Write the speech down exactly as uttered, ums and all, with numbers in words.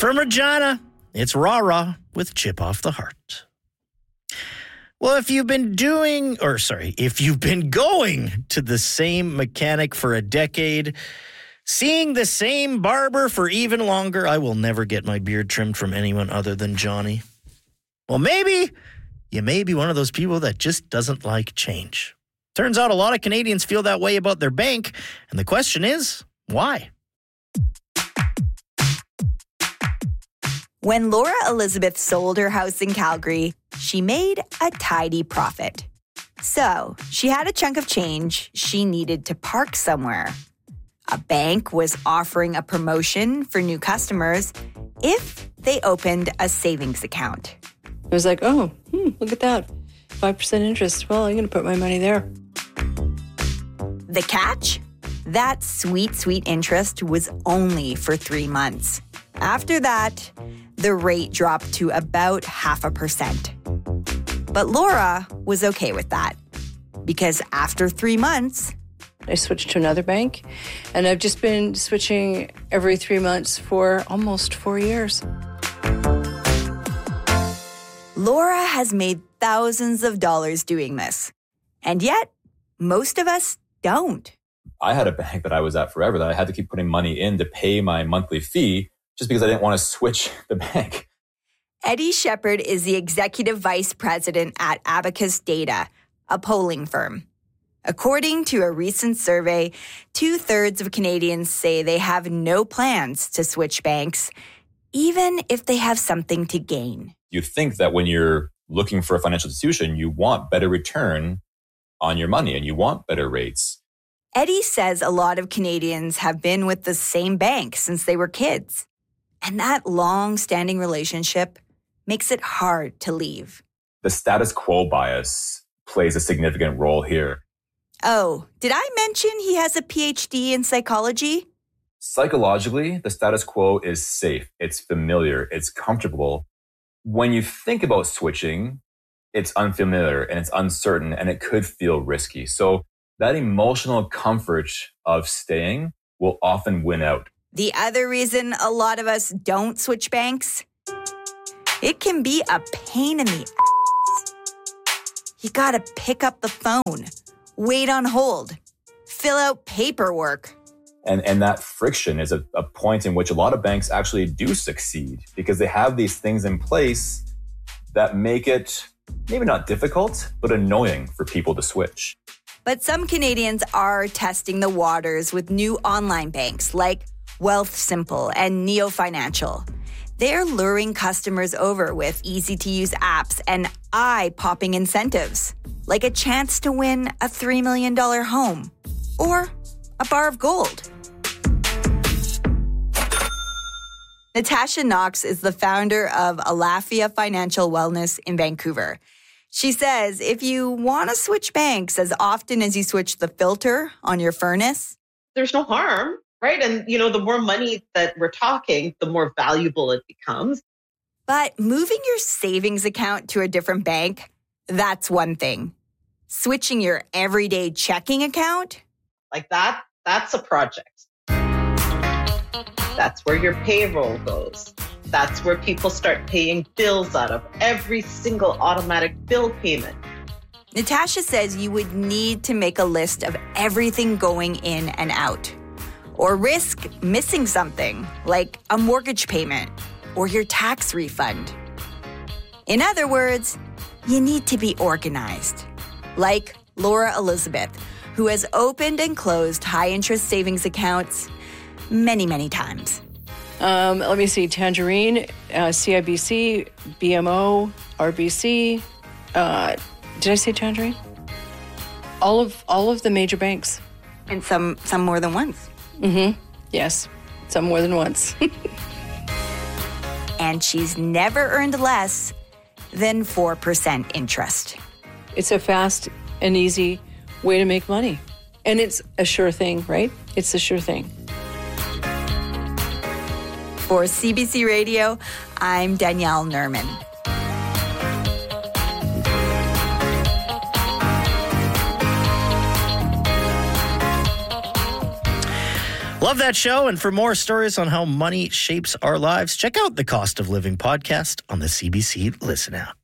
From Regina, it's Rah Rah with Chip Off the Heart. Well, if you've been doing, or sorry, if you've been going to the same mechanic for a decade, seeing the same barber for even longer, I will never get my beard trimmed from anyone other than Johnny. Well, maybe you may be one of those people that just doesn't like change. Turns out a lot of Canadians feel that way about their bank, and the question is, why? When Laura Elizabeth sold her house in Calgary, she made a tidy profit. So she had a chunk of change she needed to park somewhere. A bank was offering a promotion for new customers if they opened a savings account. I was like, oh, hmm, look at that. five percent interest. Well, I'm going to put my money there. The catch? That sweet, sweet interest was only for three months. After that, the rate dropped to about half a percent. But Laura was okay with that because after three months, I switched to another bank, and I've just been switching every three months for almost four years. Laura has made thousands of dollars doing this, and yet most of us don't. I had a bank that I was at forever that I had to keep putting money in to pay my monthly fee just because I didn't want to switch the bank. Eddie Shepard is the executive vice president at Abacus Data, a polling firm. According to a recent survey, two-thirds of Canadians say they have no plans to switch banks, even if they have something to gain. You think that when you're looking for a financial institution, you want better return on your money and you want better rates. Eddie says a lot of Canadians have been with the same bank since they were kids. And that long-standing relationship makes it hard to leave. The status quo bias plays a significant role here. Oh, did I mention he has a P H D in psychology? Psychologically, the status quo is safe, it's familiar, it's comfortable. When you think about switching, it's unfamiliar and it's uncertain and it could feel risky. So that emotional comfort of staying will often win out. The other reason a lot of us don't switch banks, it can be a pain in the ass. You gotta pick up the phone, wait on hold, fill out paperwork. And and that friction is a, a point in which a lot of banks actually do succeed because they have these things in place that make it maybe not difficult, but annoying for people to switch. But some Canadians are testing the waters with new online banks like Wealthsimple and Neo Financial. They're luring customers over with easy-to-use apps and eye-popping incentives, like a chance to win a three million dollars home or a bar of gold. Natasha Knox is the founder of Alafia Financial Wellness in Vancouver. She says if you want to switch banks as often as you switch the filter on your furnace, there's no harm, right? And, you know, the more money that we're talking, the more valuable it becomes. But moving your savings account to a different bank, that's one thing. Switching your everyday checking account? Like that, that's a project. That's where your payroll goes. That's where people start paying bills out of, every single automatic bill payment. Natasha says you would need to make a list of everything going in and out, or risk missing something like a mortgage payment or your tax refund. In other words, you need to be organized, like Laura Elizabeth, who has opened and closed high-interest savings accounts many, many times. Um, let me see, Tangerine, uh, C I B C, B M O, R B C. Uh, did I say Tangerine? All of all of the major banks. And some some more than once. Mm-hmm. Yes, some more than once. And she's never earned less than four percent interest. It's a fast and easy way to make money. And it's a sure thing, right? It's a sure thing. For C B C Radio, I'm Danielle Nerman. Love that show. And for more stories on how money shapes our lives, check out the Cost of Living podcast on the C B C Listen app.